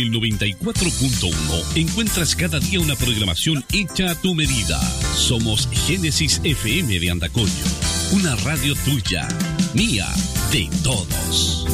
el 94.1 encuentras cada día una programación hecha a tu medida. Somos Génesis FM de Andacollo, una radio tuya, mía, de todos.